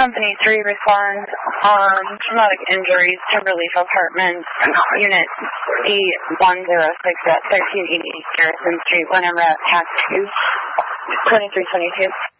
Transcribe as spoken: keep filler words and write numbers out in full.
Company three responds on traumatic injuries to Relief Apartments, Unit E one oh six at thirteen eighty Garrison Street, Winter Route, Task two, twenty-three twenty-two.